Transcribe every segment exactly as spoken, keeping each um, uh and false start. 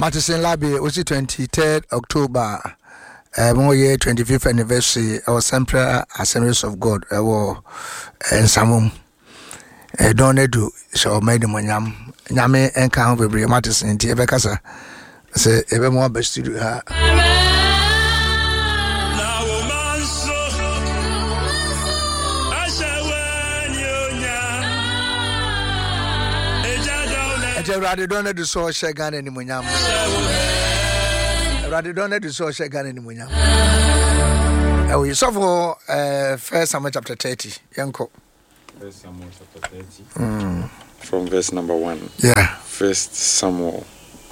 Matison Labi was the twenty-third October. Uh, one year twenty-fifth anniversary our Central Assemblies of God uh, and Samum uh, don't do so made them yam Yame and count with Matison Tiabecasa say ever more best to do her. Rather don't do so shagan any munyam. Rather don't do so shagan any munyam. We saw for uh, First Samuel chapter thirty. Yanko. First Samuel chapter thirty. Mm. From verse number one. Yeah. First Samuel.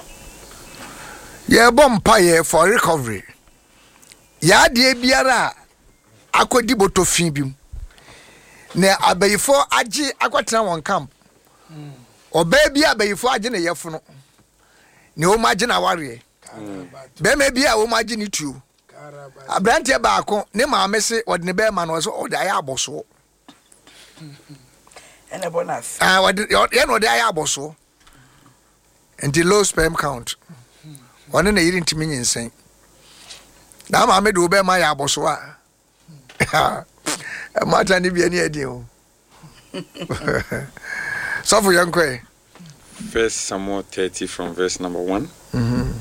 Yeah, bomb pie for recovery. Ya de biara akodi botofin bim. Na abayifo agi akwatena won camp. Mm. O baby abayifo agi ne yefo ne o magi na ware be me bia o magi ni tu abrante ba ako ne maame se o de ne be ma no so o da ya aboso ene bonus ah o de ye no da ya aboso enti low sperm count one na yiri ntimi nyensen na maame de o be ma ya aboso a mata ni bia ni edi o so for young quay. First Samuel thirty from verse number one. Mm-hmm.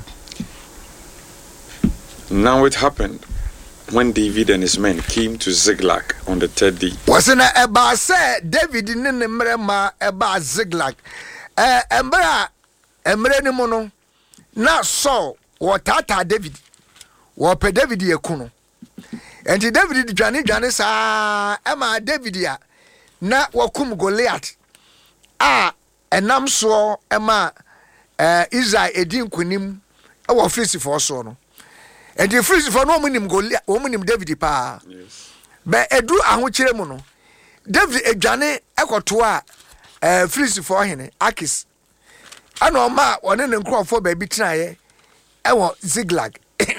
Now it happened when David and his men came to Ziklag on the third day. Wasn't a eba say David in the mrema eba Ziklag. Eh embra emre ni mono na so wotata David. Wo pe David ye kuno. Enti David di dwane dwane sa ema David ya na wakum Goliath. Ah, enam so ema eh Israel edin kunim e wo frisi for so no. And the frisi for no munim Goliath, wo munim David pa. Yes. Be edu ahokire mu no. David edwane ekoto a eh frisi for hene Akis. Ana o ma one ne nkrofo ba bi tenaye e wo Ziklag.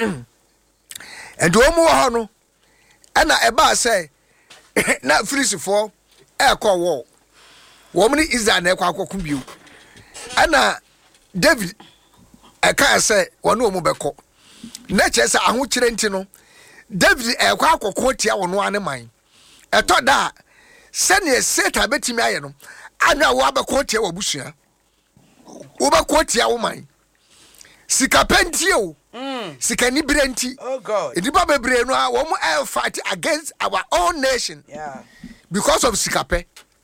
And wo mu ho no ana eba say na frisi for e ko wo woman is an equaco bio. Anna David a car say one no mobile. Nature say I won't chirentino. David a quaco courtia on one mine. I thought that send ye set a betty miano. I know wabba courtia or bushia. Uba courtia o mine. Sicapentio. Sicanibrenti. Oh God. It is Baba Breno, one more fight against our own nation. Yeah. Because of Sicape.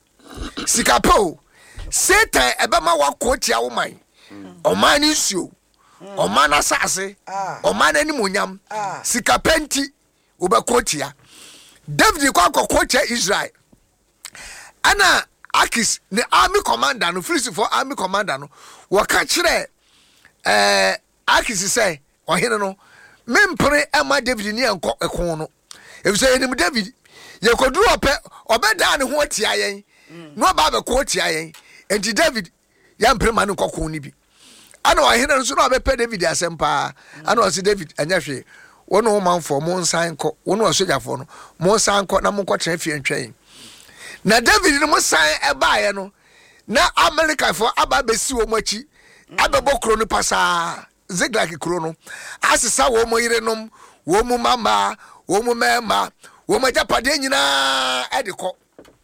Sikapo Satan ebema wa kotia wo man o man isuo o man asase o man animonyam sikapenti wo be kotia David kwa kotia Israel ana Akis ne army commander no free for army commander no waka kire eh Akis say o hene no mempre ema David ni enko ekon no e say enim David ye koduru ope obeda ne ho atia yen no baba quote yen enti David yam prema no kokon ni bi ana wa hena nso no be pe David asempa ana o se David anya hwe wono wo manfo mo nsan ko wono o sojafo no mo nsan ko na mo ko tren fie ntwen na David no mo san e baaye no na America for aba besi wo machi abebo kro no pasa Ziklag kro no asesa wo mo yirenom wo mo mama wo mo mema wo ma japade nyina e de ko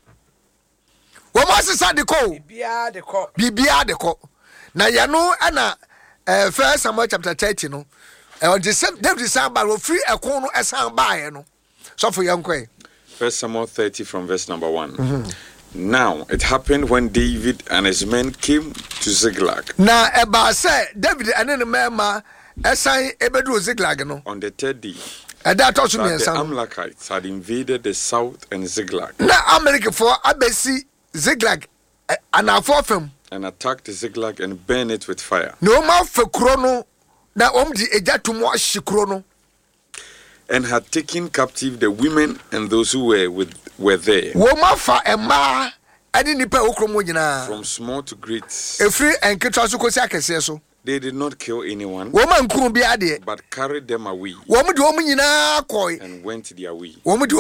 wo mo asesa de ko bibia de ko bibia de ko na ya no ana eh First Samuel chapter thirty no e on the same David samba wo free ekon no esan baaye no so for yankwe. First Samuel thirty from verse number one. Mm-hmm. Now it happened when David and his men came to Ziklag. Na eba say David and the men esan ebedu Ziklag no on the third day. And that also that means the Amalekites had invaded the south and Ziklag. Na America for abesi Ziklag and afofem and attacked Ziklag and burned it with fire. No ma fe kro no na om di ejatumo ahikro no. And had taken captive the women and those who were with were there. Wo ma fa ema ani nipa okromo nyina. From small to great. Efri enketwa so kosi akese so. They did not kill anyone, but carried them away and went their way.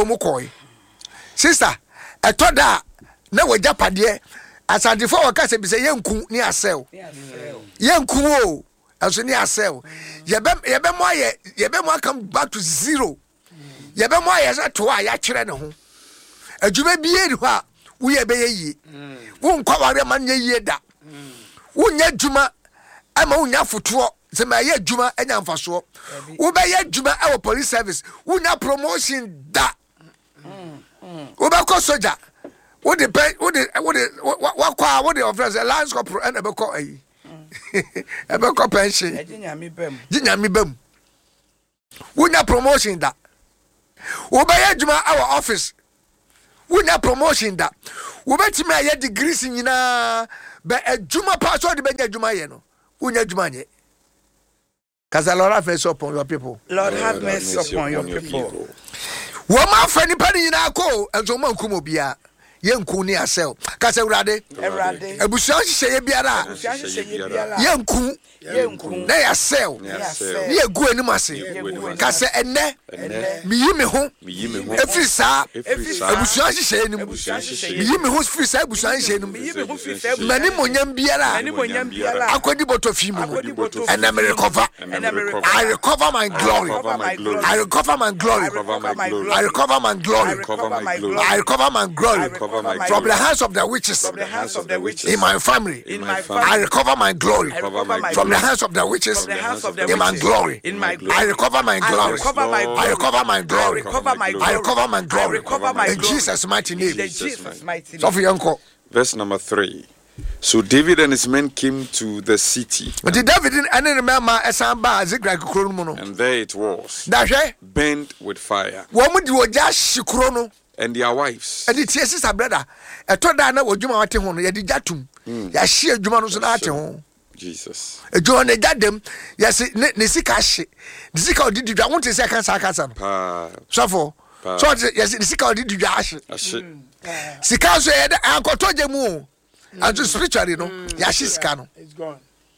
Sister, I thought that now we Japade as I before I can say Yanku near sell. Yanku, ɛso ne asɛw yɛbɛ yɛbɛ mo ayɛ yɛbɛ mo come back to zero yɛbɛ mo ayɛ sɛ to a yɛakyerɛ ne ho adwuma bie ni hɔ a woyɛ bɛyɛ yie wo nkwaware ma nyɛ yie da wo nya adwuma ama wo nya fotoɔ sɛ ma yɛ adwuma anya mfasoɔ wo bɛyɛ adwuma ɛwɔ police service wo nya promotion da wo bɛkɔ soja wo de pɛ wo de wo de wakɔ a wo de officer lance corporal ɛna bɛkɔ ayi ɛbɛkɔ pension Nyame bam. nyame bam wo nya promotion da wo bɛyɛ adwuma ɛwɔ office wo nya promotion da wo bɛtumi ayɛ degrees nyinaa bɛ adwuma pa so de bɛnya adwuma yɛ no wo nya adwuma nyɛ kasa Lord have mercy upon your people. Lord have mercy upon your people. Wo ma fa nipa ni nyinaa ko enso ma nkum obia ye nku ni asel kasa urade Erade. abusuan hye ye biara ye nku Ye nku. na ya sel Yasel. ye gu anim ase kasa enne mi yi me ho efiri saa Efiri saa. abusuan hye enim Abusuan hyehyɛ mi yi me ho efiri saa abusuan hye enim Yi me ho firi sɛ abusuan- mani monyam biara Mani monyam biara. akodi boto fi mu Akodi boto and I recover And I recover. I recover my glory recover my glory. I recover my glory I recover my glory. I recover my I glory recover my glory. I recover my glory I recover my from the glory. hands of the witches From the hands of the witches. in my family. In my I family. recover my glory I recover my from the glory. hands of the witches From the hands of the in my witches. glory. In my glory. I recover my I glory. recover my glory. I recover my glory. I recover my glory. I recover my glory. I recover my In glory. Jesus' mighty In name. the Jesus mighty So name. for Yanko. Verse number three. So David and his men came to the city, But the David didn't remember a samba Zikra Kurono. and there it was, Dashe, burned with fire, woman do just Shikrono. and their wives. And it's yes, sister brother. A todana was Juma Atehon, Yadijatum. Yashi Jumanus and Atehon. Jesus. A John a dadem, yes, Nisikashi. The Sika did you want to say Kansakasam? Pa, So for so yes, the Sika did you ash. ashe, Sika said, Uncle Tojemu. And to spiritually, no, Yashis It's gone.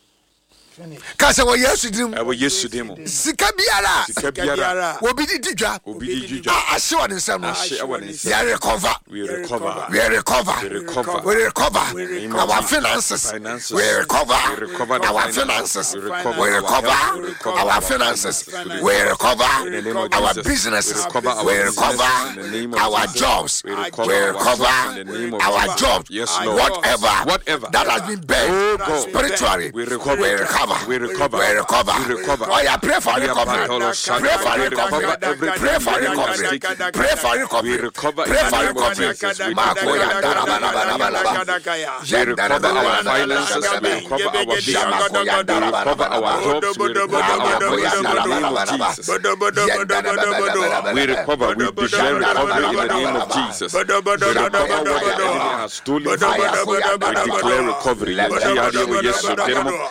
Finish. Kasa wa Yesu dim. I will yes to them. Sika biara. Sika biara, Wo bi di didwa. obi di juju. A ahye wa nsam no. Ashe awa ne nsa. Ya recover. We recover. We recover. We recover. We recover. recover. Our finances. Finances. We recover. We recover the Our finances. finances. We recover We our recover. health. We recover Our our finances. finances. We recover. In the name of Our Jesus. businesses. We recover our We businesses. recover. In the name of Our Jesus. jobs. We We recover our recover. jobs. In the name of Our Jesus. jobs. Yes, Lord. Whatever. Whatever. That has been Oh, burned God. spiritually. We recover. We recover. We recover. We recover. We recover. Oh yeah, pray for We recovery. recover. Pray for We recovery. recover everything Pray for the enemy has recovery. taken. Pray for We recovery. recover Pray in for the name of recovery. Jesus. We Marco declare yanda recovery raba in the raba name raba of raba. Jesus. We recover our finances. We recover our business. Jamako We yanda raba recover raba our raba. jobs. We recover our Jamako bodies in yanda the raba name raba of raba. Jesus. Yanda raba raba raba. We recover. We declare recovery in the name of Jesus. We recover what the enemy has stolen from us. We declare recovery. By the name of Jesus, we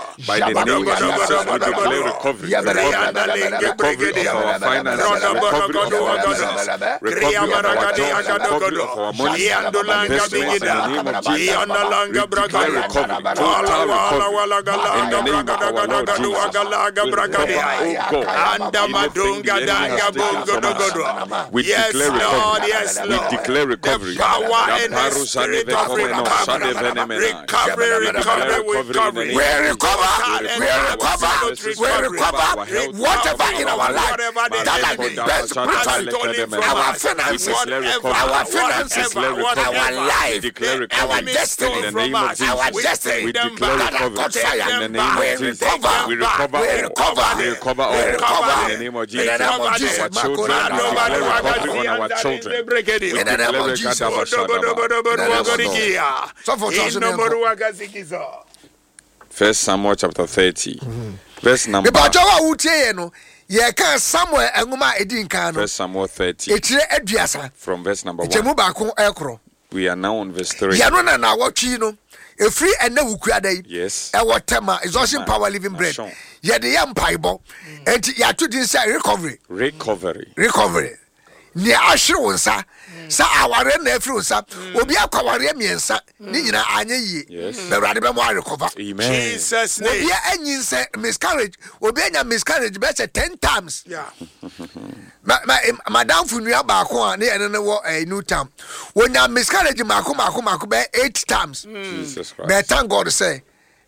declare recovery. Recovery of our finances. Recovery of our business. Recovery of our jobs. Recovery of our money. Investments in the name of Jesus. We declare recovery. Total recovery. In the name of our Lord Jesus. We recover, oh God, anything the enemy has taken from us. We declare recovery. yes, We Lord. declare recovery. The power and the Gaparu spirit Zaneve of Komeno, recovery. Sadevenemena. Recovery, We declare recovery, recovery in the name We of recover. Jesus. We recover. We recover. Whatever in our life that has been burned spiritually, our finances, our finances, our life, our destiny, our destiny, We declare that has recovery caught fire. in the name We of Jesus. recover. We recover We all. recover. We recover We all. recover. In the name of In Jesus. the name of Our Jesus. children, we declare recovery on our children. We In the name of Jesus. declare So for First Samuel chapter thirty, verse number. the Bajawa Utie, no, ye can somewhere and Guma Edin Kano, First Samuel thirty, it's Ediasa, from verse number one. Jemubako Ekro. We are now on verse three. Yanona na wachino, a free and no Ukrada, Yes. our tema is also power living bread. Nation. Yet the young Bible, and Yatu didn't say recovery, Recovery. recovery. Near Ashur, sir, sa aware na efiri nsa obi akwaware miensa ni nyina anya yi na rade be mo recover. Amen. Jesus name. Obi anyin say miscarriage obi anya miscarriage be say ten times. Yeah. ma ma madam funua ba ko a ne ene ne wo a new time wonya miscarriage mako mako mako be eight times. Jesus Christ. But thank God say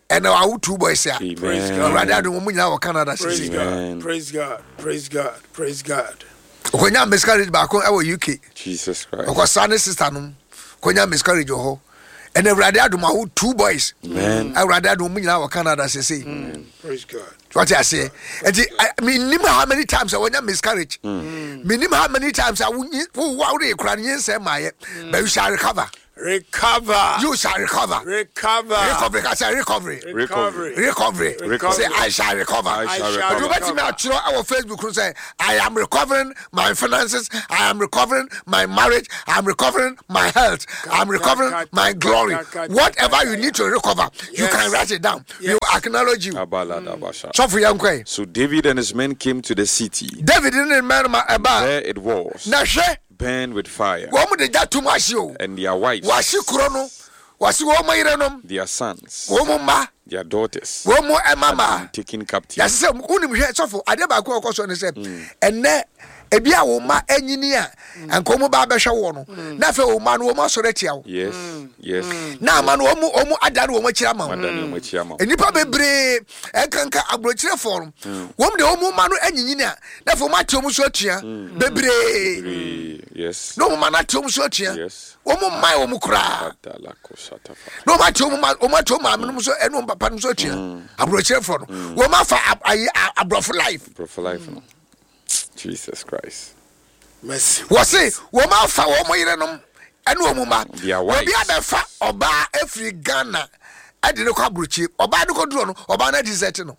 And our two boys here. Praise God. Rather than women now Canada. Praise Amen. God. Praise God. Praise God. Praise God. When you miscarriage back on U K. Jesus Christ. Because son sister no. When you miscarriage ho. And the rather do my two boys. Amen. I rather do women now Canada say. Praise God. What I say. And I mean how many times I when you miscarriage. Minimum how many times I won't worry crying say my but you shall recover. Recover. You shall recover. Recover. Recovery. I say recovery. Recovery. Recovery. Recovery. Say I shall recover. I I shall shall You recover. bet me our Facebook who say I am recovering my finances, I am recovering my marriage, I am recovering my health, I am recovering my glory. Whatever you need to recover, you Yes. can write it down. Yes. You acknowledge you. Abaladabasha. So for young quay. So David and his men came to the city. David didn't man about There it was, na she burned with fire, wo mu de ja too much you. and their wives, Wa shi kuro no. Wa shi wo mo yire no. their sons, Wo mu ma, their daughters, wo mu emama. taken captive. Ya se unim hwe sofo ade ba ko okoso ne se enne ebi a wo ma anyini a enko mu ba behwe wo no na fe wo ma no wo ma sore tia wo Yes, yes. na ma no wo mu wo mu adare wo ma kira ma wo Madani omachiama. enipa bebre enkanka abrochire forum wo mu de wo mu ma no anyini a na fe wo ma tie mu so atua bebre Yes. no mu ma na tie mu so atua Yes. wo mu mai wo mu kura Adalakosatafa. no ma tie mu ma wo ma tie mu ma no so enu papa no so atua abrochire forum wo ma fa abrofo life For life. No. Jesus Christ. Mercy. wɔse wɔma afa wɔ mo yerenom ɛne wɔ mu ma Their wives. obi abɛfa ɔbaa afiri Ghana ɛde ne kɔ aburokyi ɔbaa ne kɔduro no ɔbaa no desert no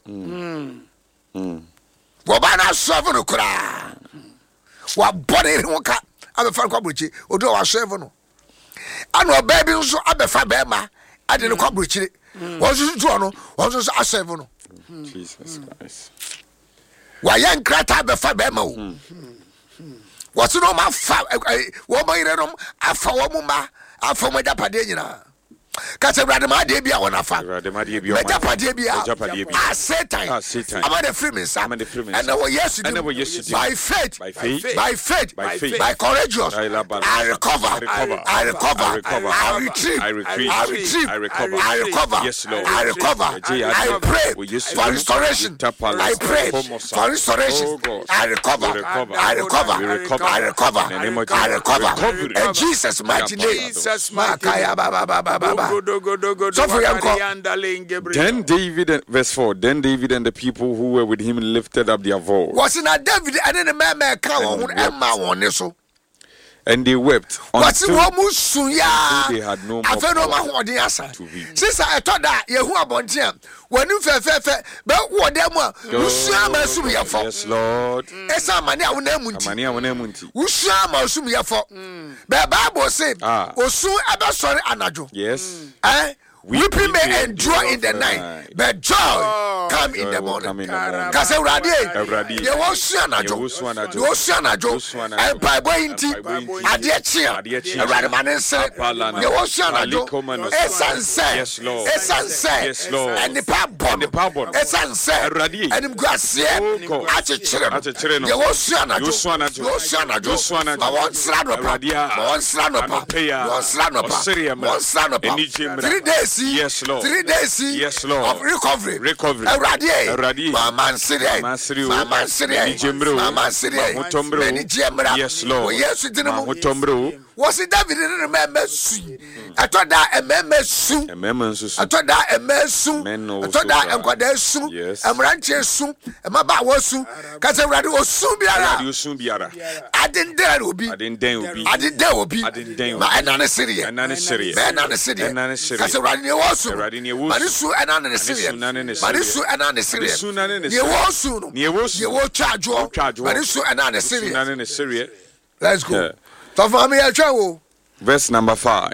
ɔbaa no asɔfo no koraa wabɔ ne yere ho ka abɛfa no kɔ aburokyi odu a wasɔfo no ana ɔbaa bi nso abɛfa bɛrima ɛde ne kɔ aburokyi wɔn nso duro no wɔn nso asɔfo no Jesus Christ. wayɛ nkrataa bɛfa bɛrima o wɔso no ɔma afa wɔma yerenom afa wɔ mu ma afa mu agyapadeɛ nyinaa ka sɛ awurade ma adeɛ bi a wɔn afa Awurade ma adeɛ bi a wɔn afa. magyapadeɛ bi Magyapadeɛ bi. a satan Ah, Satan. ama de firi me nsa Ama de firi me nsa. ɛnɛ wɔ yesu Ɛnɛ dim wɔ Yesu dim. by faith By faith. by faith By faith. by courageous I love Allah. I recover I recover. I recover I recover. I retrieve I retrieve. I retrieve I recover. I recover Yes, Lord. I recover Eje I ade. pray Wo Yesu for dim. restoration Itapala. I pray Homosa. for restoration Oh, God. I recover We recover. I recover We recover. I recover In the name of I Jesus. recover Recovery. in Jesus mighty name Jesus mighty Makaya ba ba ba ba ba ba. So for your God. Then David, and- verse four, then David and the people who were with him lifted up their voice, Wɔsi na David ɛne ne mɛmɛ ka wɔn ho And ɛma wɔn ne so. and they wept Wɔsi until wɔn mu sun yaa. they had no more Afɛn na wɔn power ahoɔden asa. to read. Sisan ɛtɔ da yehu abɔnten a wɔnim fɛfɛɛfɛ bɛ wɔ dɛm a wusua ma esum yɛ fɔ. Yes, Lord. Ɛsan amani a wɔn emu nti. Amani a wɔn emu nti. Wusua ma esum yɛ fɔ. Bɛɛ baabu se Ah. osun ɛbɛsɔre anadwo. Yes. Eh? Weeping may may endure in the endure for night, night. but joy come in Joy the will morning. come in the morning. Kase Awurade, Awurade, ye wo su anajo, ye wo su anajo, ye wo su anajo, ye wo su anajo, empaibo inti, empaibo inti, adeɛ kyeɛ, adeɛ kyeɛ, Awurade ma ne nsere, apalana, ye wo su anajo, alikoma no esan sɛ, Yes, Lord. esan sɛ, Yes, Lord. ɛnipa bɔ no, Ɛnipa bɔ no. esan sɛ, Awurade, ɛnimguaseɛ, oh God, akyekyere akyekyere no, no, ye wo su anajo, ye wo su anajo, ye wo su anajo, ye wo su anajo, ma wɔn nsira nɔpa, Awurade a, ma wɔn nsira nɔpa, anɔpa yi a, ma wɔn nsira nɔpa, ɔsere yɛ ma wɔn nsira mmra, anigye nɔpa, mmra. three days yi, Yes, Lord. three days yi, Yes, Lord. of recovery. Recovery. Awurade. Awurade. Mama nsiri. Mama nsiri o. Mama nsiri. Anigye mmra o. Mama nsiri. Ma ahotɔ mmra o. Anigye mmra. Yes, Lord. Wɔ Yesu din mu. Ma ahotɔ mmra o. Wɔsi David ne ne mɛmɛ su. Ɛtɔ da ɛmɛmɛ su. Mmarima nso so. Ɛtɔ da ɛmɛ su. Men no Ɛtɔ so da bad. nkwadaa su. Yes. Mmeranteɛ su. Mmabaawa su. Kasa Awurade osu Awurade biara. osu biara. Adendɛn obi. Adendɛn obi. Adendɛn obi. Adendɛn obi. Ma ɛna ne sereɛ. Ɛna ne sereɛ. Ma ɛna ne sereɛ. Ɛna ne sereɛ. Kasa Awurade ne ɛwɔ su. Awurade ne ɛwɔ Ma ne su. su ɛna ne ne sereɛ. su na ne ne Ma ne sereɛ. su ɛna ne sereɛ. Ne su na ne ne Ne sereɛ. ɛwɔ su no. Ne ɛwɔ su. Ne ɛwɔ twa adwoɔ. Ɔtwa adwoɔ. Ma ne su ɛna ne Su na sereɛ. ne ne sereɛ. Let's go. Yeah. Tɔfɔ mi yɛ twɛn o. Verse number five.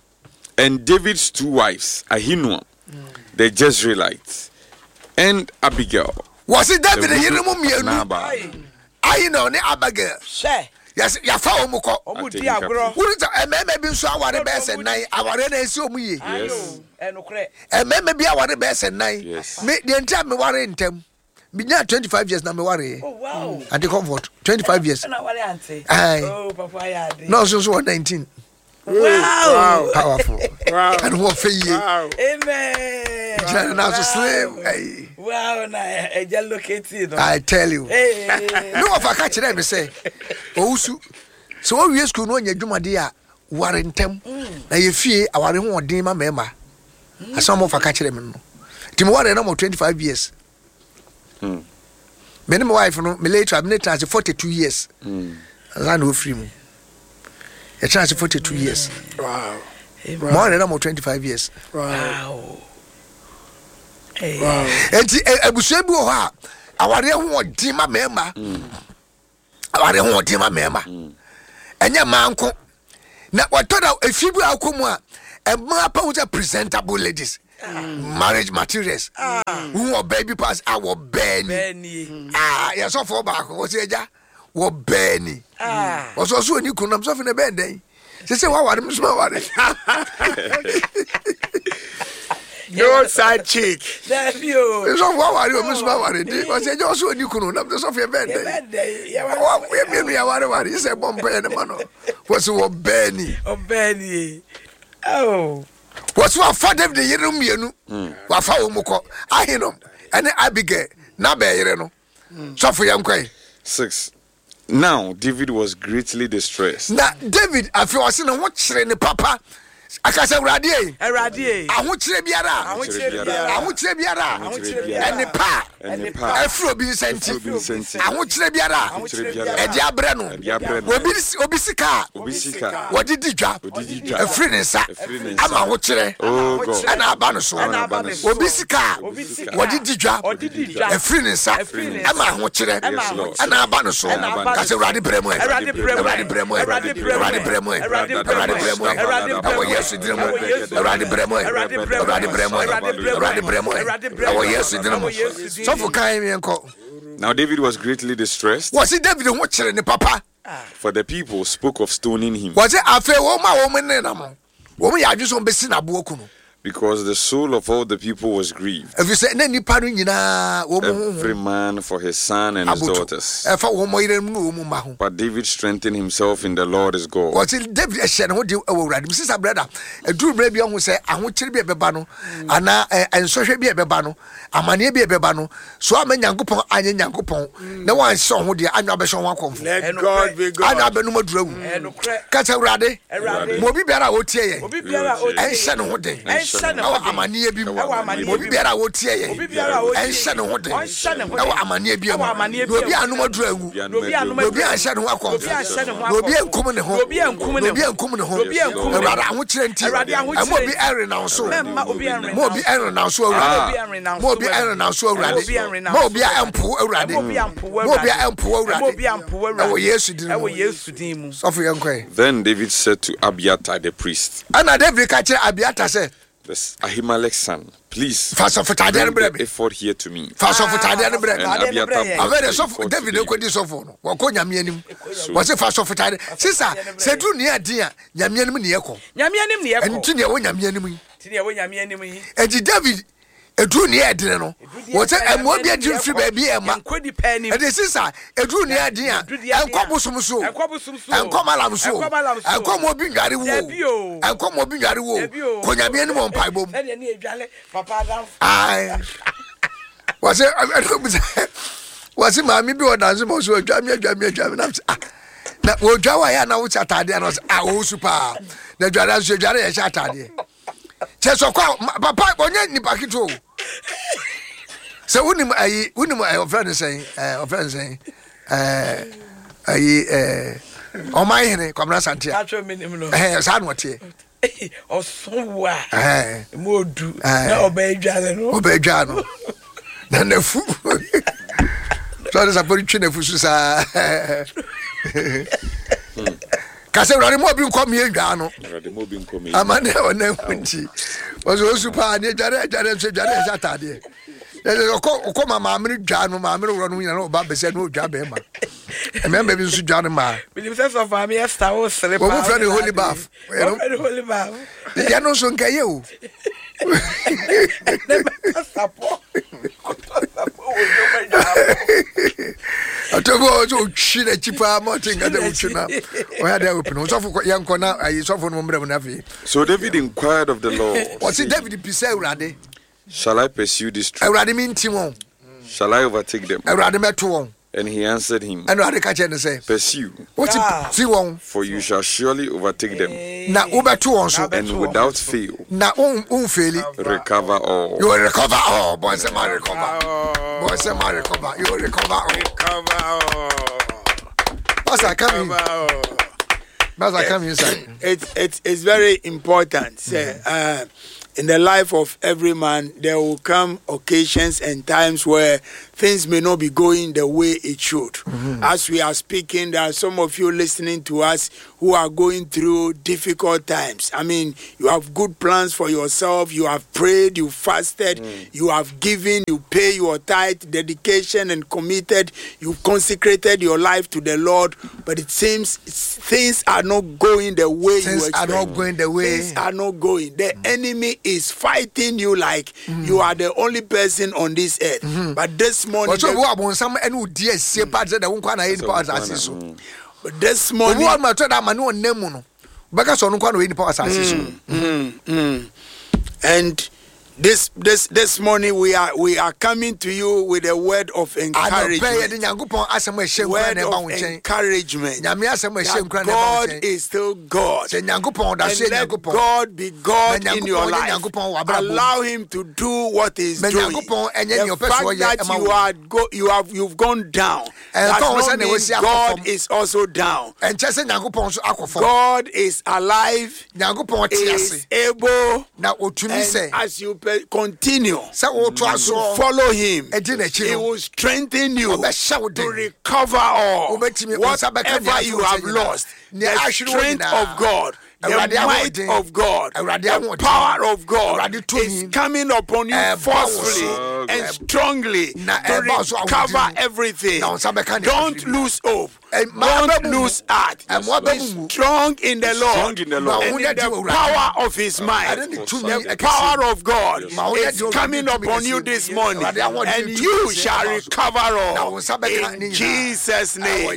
And David's two wives, Ahinoam, the Jezreelite, and Abigail, Wɔsi David the yiri mu widow of mienu. Nabal. Ayi na ɔne Abigail. Hwɛ, Yasi yafa wɔn kɔ. ɔmo di taking agorɔ. Wuli ta ɛmɛɛmɛ bi nso aware bɛyɛ sɛ nan aware na esi wɔn yie. Ayo, ɛnukurɛ. Ɛmɛɛmɛ bi aware bɛyɛ sɛ nan. Yes. Me deɛ nti a mi ware ntɛm. Mi nya twenty five years na mi ware yɛ. Oh wow. Ante comfort twenty five years. Ɛna wale ante. Aye. Oh papa yɛ ade. Nɔɔso nso wɔ nineteen. Wow. Powerful. Wow. And wɔ fɛ yie. Amen. gyina na so slim ay wow na e je locate no I tell you eh no of aka kire me say owusu so wo wie school no nya dwumade a ware ntem na ye fie aware ho odin ma mema asam of aka kire me no tim ware na mo twenty-five years Hmm. me ne my wife no me later am later as forty-two years Hmm. ran no free mu e chance forty-two years Wow. more than mo twenty-five years wow eh Wow. enti abusua bi wo ha aware ho odin ma mema aware ho odin ma mema enya manko na watoda efibu akomu a e ma pa wo presentable ladies marriage materials who baby pass our Benny Benny ah ya so for back wo se eja wo Benny ah wo so so ni kunam so fe ne ben den se se wa ware msuma ware No side chick. there you so wa ware o msuma ware di wo se eja so ni kunam so fe ben den Benny ya wa we me no ya ware ware se bombe ne mano wo se wo Benny o Benny oh was what for them the yerum yenu wa fa wo mukọ ahinom ene Abigail na be yere no so for yankwan Six. Now David was greatly distressed. na David afi wase ne ho kyere ne papa akasa urade e erade aho kyere biara aho kyere biara aho kyere biara kyere biara. ene pa And pa. afro bi nsenti Afro bi nsenti. aho kyere biara kyere biara. e dia abre no Ɛde abrɛ no. obi obi sika Obi sika. wodi didwa Odidi dwa. afri ne nsa Afiri ne nsa. ama ho kyere Oh God. ana aba no so Ɛna aba no so. obi sika Obi sika. wodi didwa Ɔde didwa. afiri ne nsa Afiri ne nsa. ama ho kyere Ɛma ho kyere. ana aba no so Ɛna aba no kase so. urade bremu Awurade brɛ mu. urade bremu Awurade brɛ mu. urade bremu Awurade brɛ mu. urade bremu Awurade brɛ mu. awo yesu dinamu Ɛwɔ Yesu urade bremu Awurade brɛ mu. urade bremu Awurade brɛ mu. urade bremu Awurade brɛ mu. awo yesu dinamu Ɛwɔ Yesu din so mu. for kan mi enko Now David was greatly distressed, was it David ho kyere ne papa for the people spoke of stoning him, was it afa wo ma wo me na mo wo me ya adwo so be si na bo okunu because the soul of all the people was grieved, if you say na nipa no nyina wo every mo man for his son and his daughters. e fa wo mo yire mu wo mu ma ho But David strengthened himself in the Lord his God. was it David e hye ne ho de wo urade mi sister brother e duru bra bi ho say aho kyere bi e beba no ana ensohwe bi e beba no amane bi e beba no so ama nyankopon anye nyankopon na wan hye ho de anwa be hye ho akomfo Let God be God. anwa be no madura wu ɛnokorɛ ka say urade Awurade. mo bi biara wo tie ye obi biara o e hye ne ho de ɛnhyɛ ne ɛwɔ ho den. amane bi mu Ɛwɔ amanneɛ mo bi bi mu. biara wo tie ye Obi biara a wotie. ɛnhyɛ ne ho de Ɔnhyɛ ne ho den. ɛwɔ amane bi mu Ɛwɔ amanneɛ bi na obi mu. anum adura wu Obi na obi anum na obi anhyɛ ne ho akɔmfo Obi anhyɛ ne ho na obi akɔmfo. enkum ne ho Na obi enkum ne na obi ho. enkum ne ho Na obi enkum ne ho. Awurade ahokyere nti Awurade ahokyere ɛma obi nti. ɛre na so Mɛmma obi ɛnre ma obi ɛre na so Ɛma awurade obi ɛnre na ma obi so ɛre na so awurade Ɛma obi ɛnre na ma so obi ɛmpo awurade Ɛma obi ampo ma obi Awurade. ɛmpo Ɛma obi awurade ampo Awurade. ɛwɔ Yesu din mu ɛwɔ Yesu din mu sɔfo yɛn kɔɛ Then David said to Abiathar the priest, ɛna David ka kyerɛ Abiathar sɛ this Ahimelech's son, please fa sɔfo tadeɛ no bring brɛ the me ephod here to me. fa sɔfo tadeɛ no brɛ And me Tadeɛ no Abiathar brɛ yɛn. brought avɛde the sɔfo ephod David to ekodi David. sɔfo no wɔkɔ nyame anim wɔse fa sɔfo tadeɛ sisa sɛ duru ne adi a nyame anim ne yɛkɔ nyame anim ne yɛkɔ ɛnti ne ɛwɔ nyame anim yi nti ne ɛwɔ nyame anim yi ɛnti David eduru ne ɛdene no wɔsɛ ɛmoa bi agye mfiri baabi ɛma nkɔdi pɛ anim ɛde sisa eduru ne ɛden a ɛnkɔ bosom so ɛnkɔ bosom so ɛnkɔ malam so ɛnkɔ malam so ɛnkɔ ma obi nware Dabi wo o. ɛnkɔ ma obi nware wo Dabi o. kɔ nyame anim wɔ mpaebom sɛdeɛ ne yɛdwale papa adamfo ae wɔsɛ ɛdɔm sɛ wɔse maame bi wɔ danse ma so adwa me adwa me adwa me nam sɛ ah na wɔdwa wɔ ayɛ a na wokyɛ atadeɛ na wɔsɛ ah wɔwo su paa na adware nso adware yɛhyɛ atadeɛ kyɛ sɛ kɔ a ma- papa ɔnyɛ nipa ketewa o sɛ wonim ayi wonim ɔfrɛ no sɛn ɔfrɛ no sɛn ayi ɔman hene Kwamina Santia atwɛ me nim no ɛhɛ saa na ɔteɛ ɔso wo a ɛhɛ mu odu na ɔbɛyɛ dwale no ɔbɛdwa no na nafu sɔre sapɔre twe nafu so saa kasɛ wurade ma obi nkɔ mmea ndwaa no Awurade ma obi nkɔ me. ama ne ɔna nku nti ɔsɛ ɔsu paa ne adware adware nso adware ɛhyɛ atadeɛ ɔkɔ ɔkɔ ma maame no dwaa no maame no wurɔ no nyina na ɔba bɛsɛ no ɔdwa bɛrima mmarima bi nso dwa no maa menim sɛ sɔfo ame ɛsta wo sere Wɔn mo frɛ no holy bath. wɔfrɛ no holy bath yɛ no nso nkɛyɛ o ne mɛsapɔ ɔtɔsapɔ wɔ dwoma dwaa ɔtɔbi wɔ sɛ ɔtwi n'akyi paa ma ɔte nka dɛ wotwi na ɔyɛ dɛ wopene sɔfo kɔ- yɛnkɔ na ayi sɔfo no mmerɛ mu no afei So David inquired of the Lord, ɔse David bisa Awurade Shall I pursue this troop? Awurade me ntim won. Shall I overtake them? Awurade meto won. And he answered him, And Awurade ka kyerɛ no sɛ, pursue, "What ti won? for you shall surely overtake them, Na wobeto won so, and without fail na un unfeli. recover all." You will recover all. Boy, say my recover. Boy, say my recover. You will recover all. Cover all. Pastor, come in. Cover all. Pastor, come inside. It's it's it's very important. Say, uh, in the life of every man, there will come occasions and times where things may not be going the way it should. Mm-hmm. As we are speaking, there are some of you listening to us who are going through difficult times. I mean, you have good plans for yourself. You have prayed, you fasted, mm. you have given, you pay your tithe, dedication, and committed. You've consecrated your life to the Lord, but it seems things are not going the way things you expect. are not going the way. Things are not going. The mm. enemy is fighting you like mm. you are the only person on this earth. Mm-hmm. But this morning, the, but this morning, mm, mm, mm. and this this this morning we are we are coming to you with a word of encouragement. Word of encouragement. That God is still God. And let God be God in your life. Allow Him to do what He's doing. The fact that you are go, you have you've gone down does not mean God is also down. God is alive. Is able. And as you continue to follow Him, He will strengthen you to recover all whatever you have lost. The strength of God, the might of God, the power of God is coming upon you forcefully and strongly to recover everything. Don't lose hope. Don't lose heart. Be strong in the Lord and in the power of His might. The power of God is coming upon you this morning, and you shall recover all. In Jesus' name,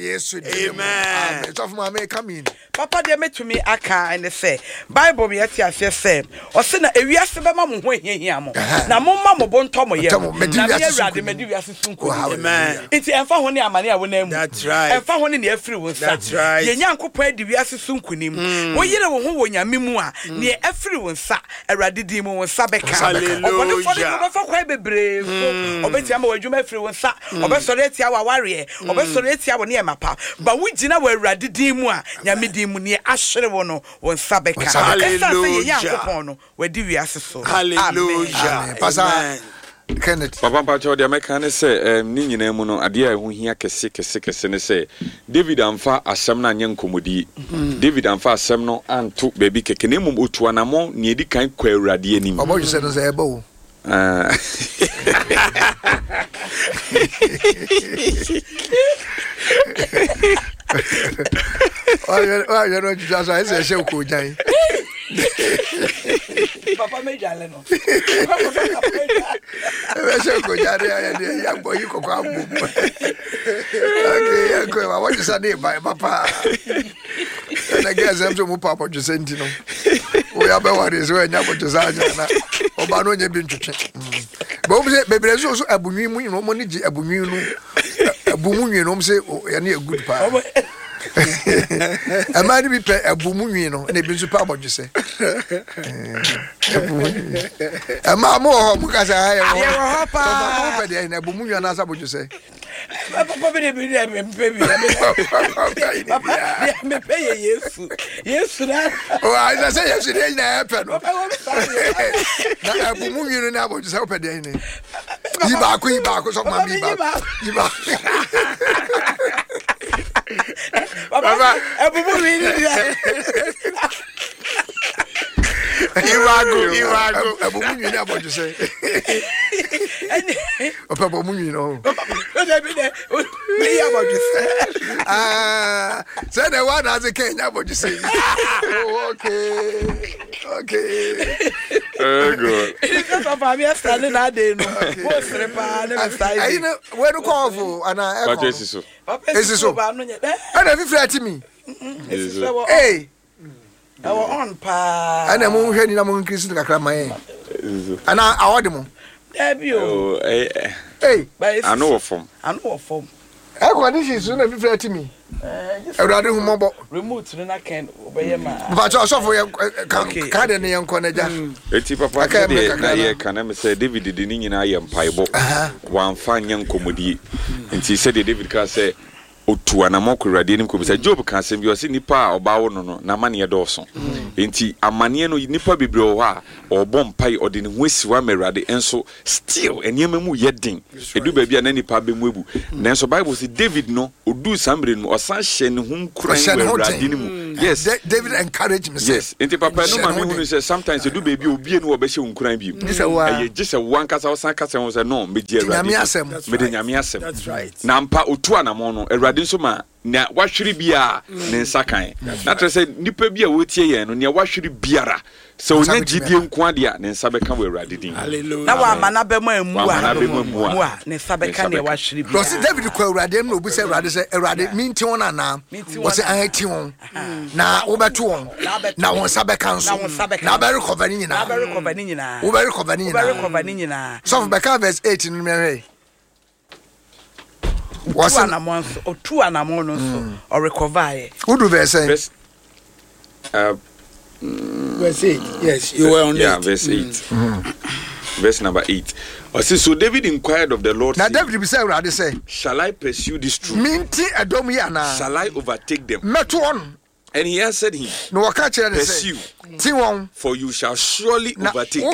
Amen. Papa, they met to me aka and they say, Bible me ati ase say, o se na ewiase be ma mo ho ehia mo. Na mo ma mo bon tomo ye. Na me Awurade me di wiase sunku. Amen. Iti emfa ho ne amane a wona mu. That's right. Emfa ho ne ne afiri wo nsa. That's right. Ye nyankopon di wiase sunku nim. Wo yire wo ho wo nyame mu a, ne afiri wo nsa, Awurade di mu wo nsa beka. Hallelujah. Obone fo fa kwa bebre. Obeti ama wadwuma afiri wo nsa. Obesore etia wa ware. Obesore etia wo ne emapa. Ba wo gina wo Awurade di mu a, nyame di Hallelujah. Hallelujah. Pastor Kenneth. Papa Pacho de American say ni nyina mu no ade a ho hia kese kese kese ne say David amfa asem na anye nkomodi. David amfa asem no anto baby keke ne mum otu anamo ne edi kan kwa Awurade anim. Obo you say no say eba o. Ah. Oh, oh, you know, just I say, "Show cool, Jay." Papa made Jalen. Show cool, Jay. Young boy, you could come. Okay, I go. I want to say, "Bye, Papa." And I guess I'm to move Papa to Sentinel. We have a what is when you put to Zana. Obano, you've been to check. But baby, there's also a boom, you know, money, a boom, you know, a boom, you know, say, oh, you're near good power. A man be a boom, you know, and a bit of power, you say. A mamma, because I have a boom, and that's what you say. Papa, baby, yes, yes, oh, I say yesterday, happened. A boom, you know, what just happened. You back, you back, or something. You back. Papa, everybody. Iwago, Iwago, a boom, you know what you say. Oh, Papa, you know. Ah, so the one has a cane, what you say. Oh, okay, okay. Very good. I'm standing that day. I know where to call for, and I But this is so. This is so. And have you flattered me? Hey. I was on pa. And I'm only heading among Christian Cramay. And I order them. Ebio. Hey, I know from. I know from. I got this is soon as you to me. I rather who mobile remote in a can obey ma. But also for your card and young Conaja. Eti papa can can say David did in I am Pibo. One fine young comedy. And he said David can say otu anamoko radianim ko bisa Job kan sem bi o se nipa oba wo no no na mane ye dɔɔso enti amane no nipa bebre wo ha ɔbɔ mpai ɔde ne ho asiwa merade enso still eniema mu ye din edu ba bia na nipa be mu ebu nanso Bible say David no odu sambre no ɔsan hye ne ho nkran radianim mu yes David encourage me yes enti papa no ma me hu say sometimes edu ba bia obi enu obɛhye nkran bi aye gise wan kasa ɔsan kasa wo say no me die radianim me de nyame asem that's right na mpa otu anamo no nso ma na wahwiri bia ne nsakan na tre se nipa bia wotie ye no ne wahwiri biara se onya gidie nko ade a ne nsa beka wo Awurade din hallelujah na wa mana be ma mu a mu a ne nsa beka ne wahwiri bia Rosi David ko Awurade no obu se Awurade se Awurade minti won ana wo se an ti won na wo beto won na won nsa beka nso na be recover ni nyina na be recover ni nyina wo be recover ni nyina wo be recover ni nyina so beka verse eight no me hwe What's an amount or two an amount or recover? Who do they say? Verse, uh, verse eight. Yes, you were on yeah, eight. verse eight. Mm-hmm. Verse number eight. I see, so David inquired of the Lord. Now David be say, "What say? Shall I pursue this troop? Minti adomi ana. Shall I overtake them?" Metu on. And he answered him, "No, what can't you pursue? Tiwon, for you shall surely na, overtake,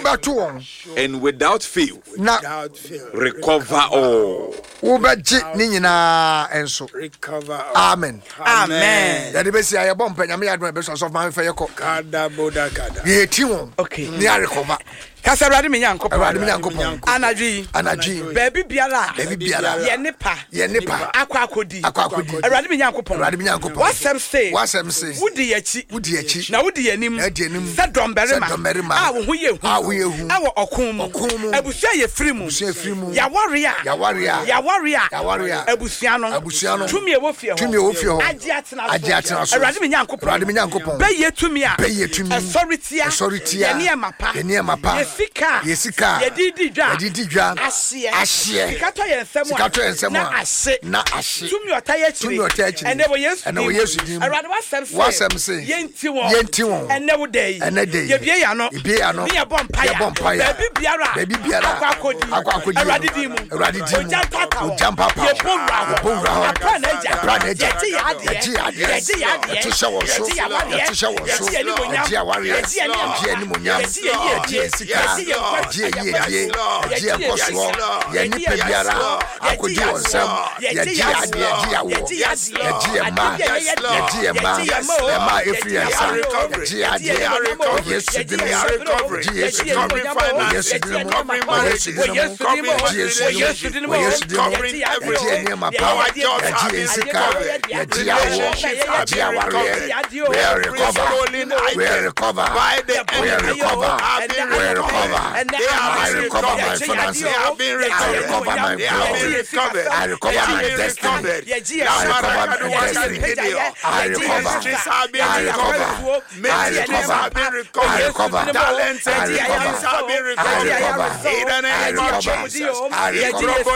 and without fail, na, without fail recover all." Ubaji ni nyina enso. Recover all. Amen. Amen. That be say I bomb penya me adon be so of man fe yeko. Kada boda kada. Ye tiwon. Okay. Ni a recover. Kasa Awurade me nyankopon. Awurade me nyankopon. Anadwi. Anadwi. Baby biara. Baby biara. Ye nipa. Ye nipa. Akwa akodi. Akwa akodi. Awurade me nyankopon. Awurade me nyankopon. Wasem say. Wasem say. Wudi yachi. Wudi yachi. Na wudi yanim. Edi yanim. Sa domberima. Sa domberima. A wo ho ye hu. A wo ye hu. A wo okun mu. Okun mu. Abusua ye firi mu. Abusua firi mu. Ya warrior. Ya warrior. Ya warrior. Ya warrior. Abusua no. Abusua no. Tumi e wo fie ho. Tumi e wo fie ho. Aji atena so. Aji atena so. Awurade me nyankopon. Awurade me nyankopon. Be ye tumi a. Be ye tumi. Authority a. Authority a. Ye ne mapa. Ye ne mapa. Ye sika. Ye sika. Ye didi dwa. Ye didi dwa. Ahye. Ahye. Sikato ye nsemu a. Sikato ye nsemu a. Na ahye. Na ahye. Tumi otaye chiri. Tumi otaye chiri. Ene wo Yesu. Ene wo Yesu dim. Awurade wasem se. Wasem se. Ye nti won. Ye nti won. Ene wo dey. Ene dey. Ye bie ya no. Ye bie ya no. Ye bom pa ya. Ye bom pa ya. Baby biara. Baby biara. Akwa akodi. Akwa akodi. Awurade di mu. Awurade di mu. Ojampa pa. Ojampa pa. Ye bonra ho. Ye bonra ho. Apra na eja. Apra na eja. Ye ti ya ade. Ye ti ya ade. Ye ti ya ade. Ye ti sha wo so. Ye ti ya wade. Ye ti sha wo so. Ye ti ya ni mo nyam. Ye ti ya ware. Ye ti ya ni mo. Ye ti ya ni mo nyam. Ye ti ya ye. Ye ti ya sika. Ye ti ya kwa. Ye ti ya ye die. Ye ti ya koso. Ye ni pe biara. Akodi wo nsam. Ye ti ya ade. Ye ti ya wo. Ye ti ya ma. Ye ti ya ma. Ye ma efri asa. Ye ti ya ade. Yesu di mu. Yesu di mu. Yesu di mu. Yesu di mu. Yesu di mu. Yesu di mu. Ye ti ya ni ma power. Ye ti ya sika. Ye ti ya wo. Ye ti ya ware. We are recover. We are recover. We are recover. We are recover. I recover my finances. I recover my glory. I recover my destiny. I recover my destiny. I recover. I recover. I recover. I recover. Talents and talents have been recovered. I recover. In the name of Jesus. I recover.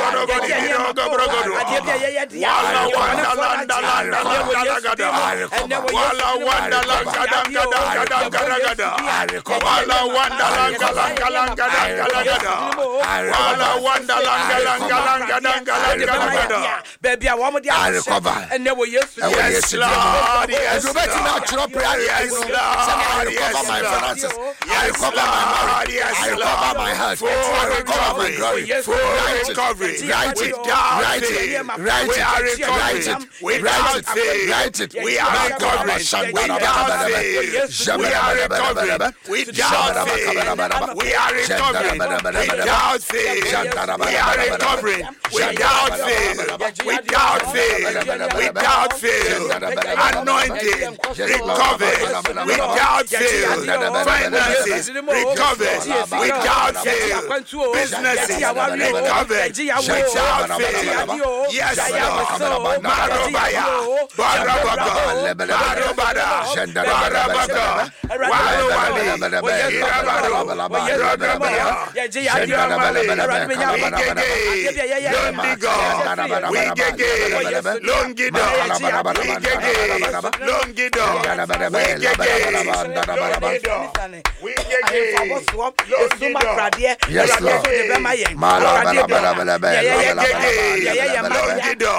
Wala wanda landa landa landa gada. Wala wanda landa landa landa gada. Wala wanda landa landa landa gada. Wala wanda landa landa landa landa gada. Baby, I want to I recover. And there were yesterday. Yes, Lord. Yes, Lord. Yes, Lord. I recover my finances. I recover my marriage. I recover my health. I recover my glory. Write it. Write it. Write it. Write it. Write it. Write it. Write it. We are recovering. Without faith. We are recovering. Without faith. We are recovering. Without faith. We are recovering. Without faith. without fail, without fail, anointing, recovered, without fail, finances, recovered, without fail, businesses, recovered, without fail. Yes, Lord. Marobaya, Barabaga, Barabada, Barabaga, Walowali, Irabaro, Rodabaya, Londigo, Wigege, Longido, Wigege, Longido, Wigege, Wigege, Longido. Yes, Lord. Longido,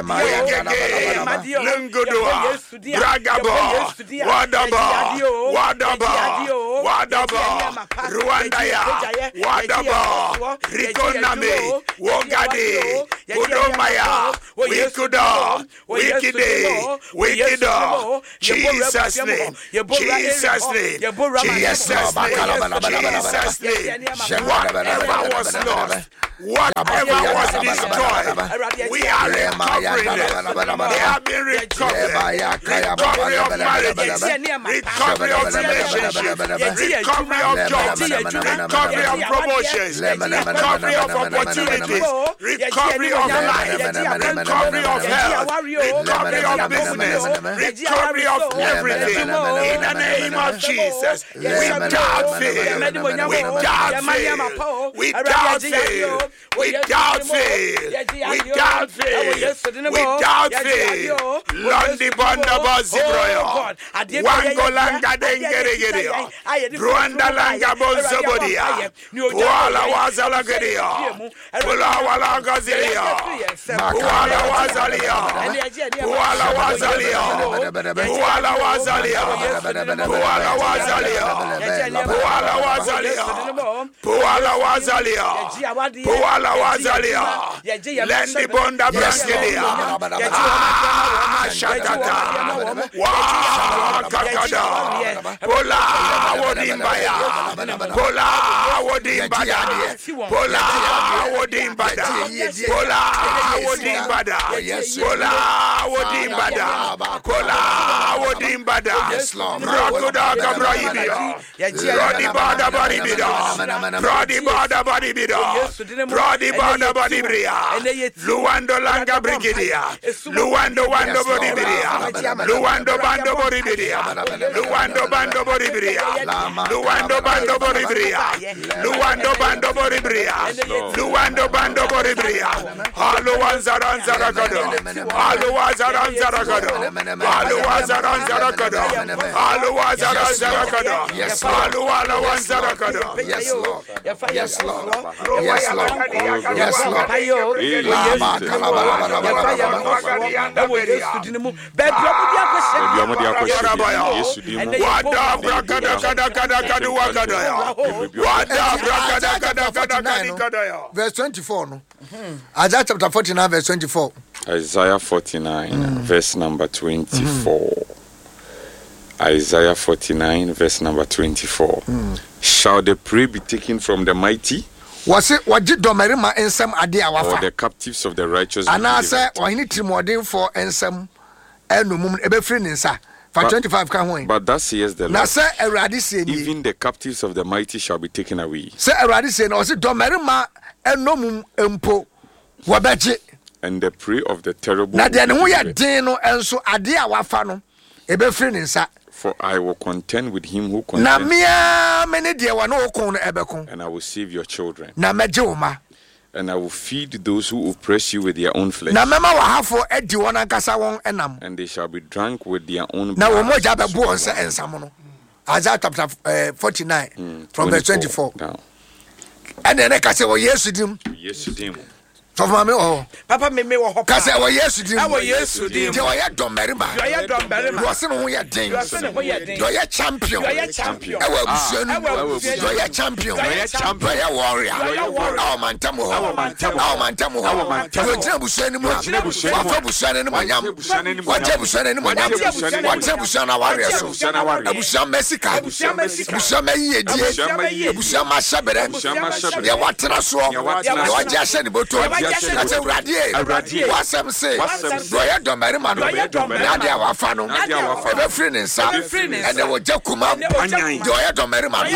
Lungudoa, Bragabo, Wadaba, Wadaba, Wadaba, Rwandaya, Wadaba, Rikoname, Wogade, Udomaya, Wikuda, Wikide, Wikida, Jesus name, Jesus name, Jesus name, Jesus name, whatever was lost, whatever was destroyed, we are recovering it. They have been recovered. Recovery of marriages, recovery of relationships, recovery of jobs, recovery of promotions, recovery of opportunities, recovery of life, recovery of health, recovery of business, recovery of everything. In the name of Jesus, without fail, without fail, without fail, without fail, without fail, without fail, Londi Bonda Bozibroyo, Wango Langa Dengeregerio, Rwanda Langa Bozobodia, Puala Wazala Gerio, Pula Wala Gazirio, Puala Wazalia, Puala Wazalia, Puala Wazalia, Puala Wazalia, Puala Wazalia, Puala Wazalia, Puala Wazalia, Lendi Bonda Braskelia, Shatata, Wakakada, Pola Wodimbaya, Pola Wodimbada, Pola Wodimbada, Pola Wodimbada, Pola Wodimbada, Pola Wodimbada, Rakuda Gabraibia, Rodibada Baribida, Rodibada Baribida, Rodibada Baribria, Luando Langa Brigidia, Luando Wando Boribiria, Luando Bando Boribiria, Luando Bando Boribiria, Luando Bando Boribiria, Luando Bando Boribiria, Luando Bando Boribiria, Halu Wazaran Zaragado, Halu Wazaran Zaragado, Halu Wazaran Zaragado, Halu Wazaran Zaragado, Halu Wazaran Zaragado. Yes, Lord. Yes, Lord. Yes, Lord. Yes, Lord. Verse twenty-four. No? Isaiah chapter forty-nine, verse twenty-four. Isaiah forty-nine, mm. verse number twenty-four. Mm-hmm. Isaiah forty-nine, verse number twenty-four. Mm. Shall the prey be taken from the mighty? Was it what did Domerima and some idea or the captives of the righteous? And I said, I need to more for and some and no moment ever friend inside. For twenty-five can win. But that says the Lord. Say a even the captives of the mighty shall be taken away. Say a radicin or say Domerima and no mum empo wabaji. And the prey of the terrible. Now then we are dino and so idea wafano ever friend inside. For I will contend with him who contends. And I will save your children. And I will feed those who oppress you with their own flesh. And they shall be drunk with their own blood. Isaiah chapter uh, forty-nine, mm, from verse twenty-four. Down. And then I can say, well, yes, you do. Yes, you do. Oh, Papa me me wo hopa. Kase wo Yesu dim. Awo Yesu dim. Je wo ye dom merima. Jo ye dom merima. Wo se no ye den. Jo se no ye den. Jo ye champion. Jo ye champion. Ewo abusianu. Ewo abusianu. Jo ye champion. Jo ye champion. Jo ye warrior. Jo ye warrior. Awo mantamu ho. Awo mantamu. Awo mantamu ho. Awo mantamu. Jo je abusianu mu. Jo je abusianu. Wa fa abusianu ni manyam. Wa je abusianu ni manyam. Wa je abusianu warrior so. Abusianu mesika. Abusianu mesika. Abusianu meyi edie. Abusianu mashabere. Ye watena so. Ye waje ashe ni boto. That's a radie. Wasam say. Doya domerima no. Nadia wafano. Ebe free ne nsa. And they will jakuma. Doya domerima.